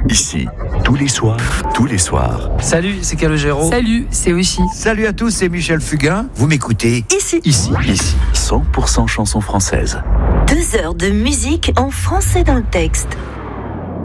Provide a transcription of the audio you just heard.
Ici, tous les soirs. Salut, c'est Calogero. Salut, c'est Oshi. Salut à tous, c'est Michel Fugain. Vous m'écoutez Ici. 100% chansons françaises. 2 heures de musique en français dans le texte.